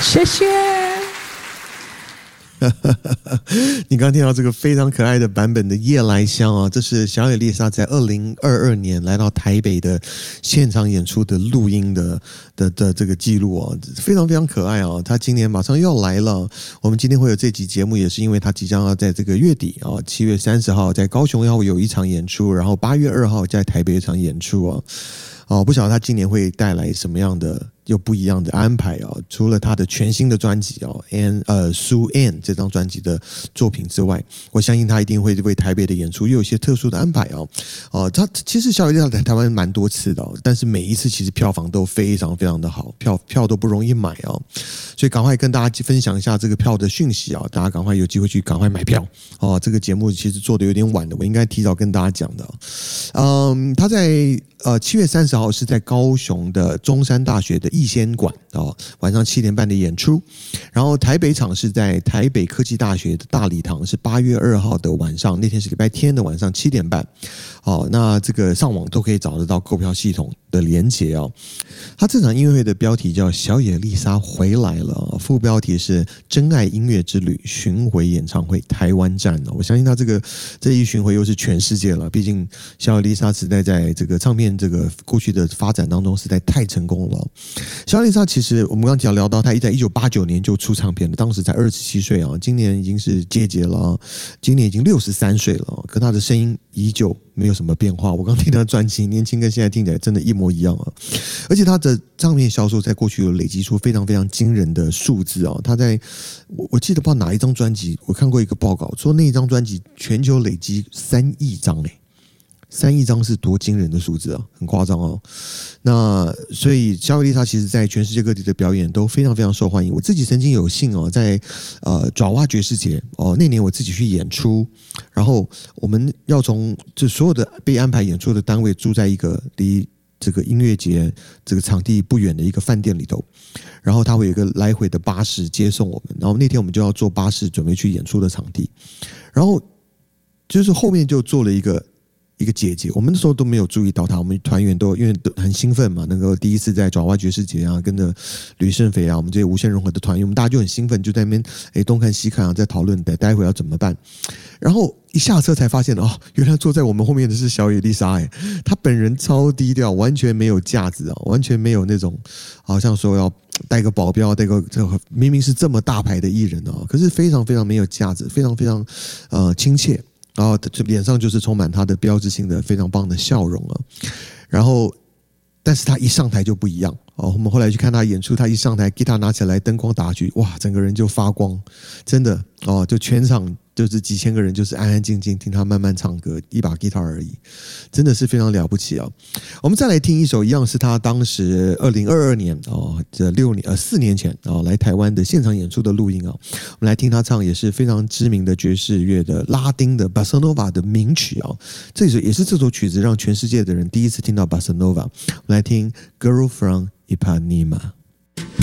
谢谢。 你刚听到这个非常可爱的版本的《夜来香》啊，这是小野丽莎在2022年来到台北的现场演出的录音的这个记录啊，非常非常可爱啊。她今年马上要来了，我们今天会有这集节目，也是因为她即将要在这个月底啊，7月30号在高雄要有一场演出，然后8月2号在台北一场演出啊。不晓得他今年会带来什么样的又不一样的安排啊？除了他的全新的专辑Sue Ann 这张专辑的作品之外，我相信他一定会为台北的演出又有一些特殊的安排他其实小野丽莎在台湾蛮多次的但是每一次其实票房都非常非常的好，票都不容易买所以赶快跟大家分享一下这个票的讯息大家赶快有机会去赶快买票这个节目其实做的有点晚的，我应该提早跟大家讲的他在7月30号是在高雄的中山大学的逸仙馆晚上7点半的演出，然后台北场是在台北科技大学的大礼堂，是8月2号的晚上，那天是礼拜天的晚上7点半那这个上网都可以找得到购票系统的连结他这场音乐会的标题叫小野丽莎回来了，副标题是真爱音乐之旅巡回演唱会台湾站我相信他这一巡回又是全世界了，毕竟小野丽莎实在在这个唱片这个过去的发展当中实在太成功了小野丽莎其实我们刚刚聊到他在1989年就出唱片了，当时才27岁今年已经是阶节了今年已经63岁了可他的声音依旧没有什么变化，我刚听他的专辑年轻跟现在听起来真的一模一样而且他的唱片销售在过去有累积出非常非常惊人的数字他在我记得不知道哪一张专辑，我看过一个报告说那一张专辑全球累积3亿张3亿张是多惊人的数字很夸张那所以小野丽莎其实在全世界各地的表演都非常非常受欢迎。我自己曾经有幸在爪哇爵士节那年我自己去演出，然后我们要从这所有的被安排演出的单位住在一个离这个音乐节这个场地不远的一个饭店里头，然后他会有一个来回的巴士接送我们，然后那天我们就要坐巴士准备去演出的场地，然后就是后面就坐了一个姐姐，我们那时候都没有注意到她，我们团员都因为都很兴奋嘛，能够第一次在爪哇爵士节跟着吕胜斐我们这些无限融合的团员，我们大家就很兴奋，就在那边东看西看在讨论待会要怎么办。然后一下车才发现原来坐在我们后面的是小野丽莎她本人超低调，完全没有架子完全没有那种好像说要带个保镖，带个明明是这么大牌的艺人可是非常非常没有架子，非常非常亲切。然后脸上就是充满他的标志性的非常棒的笑容然后但是他一上台就不一样我们后来去看他演出，他一上台吉他拿起来灯光打下去，哇，整个人就发光，真的就全场就是几千个人就是安安静静听他慢慢唱歌，一把吉他而已，真的是非常了不起我们再来听一首一样是他当时2022年这4年前来台湾的现场演出的录音我们来听他唱也是非常知名的爵士乐的拉丁的 Bossa Nova 的名曲这首也是这首曲子让全世界的人第一次听到 Bossa Nova。 我们来听 Girl from Ipanema。